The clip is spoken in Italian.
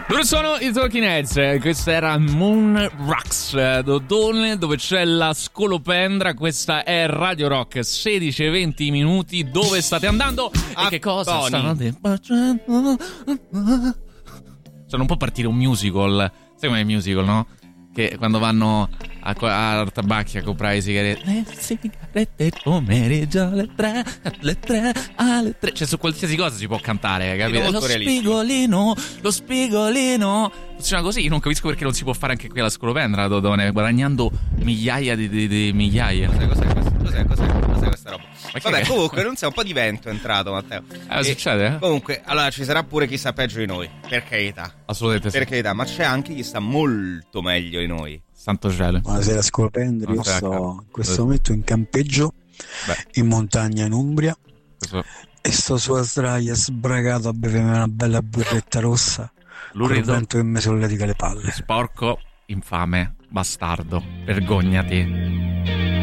Loro sono i Talking Heads, questa era Moon Rocks d'Odone, dove c'è la scolopendra. Questa è Radio Rock, 16:20 minuti. Dove state andando? E che cosa state facendo? Sono un po' partire un musical. Sai com'è il musical, no? Che quando vanno a tabacchi a comprare le sigarette pomeriggio alle 3 alle 3, cioè su qualsiasi cosa si può cantare, capito? Lo spigolino funziona così. Io non capisco perché non si può fare anche qui alla scolopendra Dodone, guadagnando migliaia di migliaia. Cos'è questa roba? Vabbè, comunque non c'è un po' di vento è entrato, Matteo. Succede? Comunque, allora ci sarà pure chi sta peggio di noi, per carità. Assolutamente per carità, ma c'è anche chi sta molto meglio di noi. Santo cielo. Buonasera scolopendri, io sto in questo momento in campeggio, in montagna in Umbria, e sto sulla sdraia sbragato a bevermi una bella birretta rossa. Lurido, vento che mi solletica le palle. sporco, infame, bastardo, vergognati.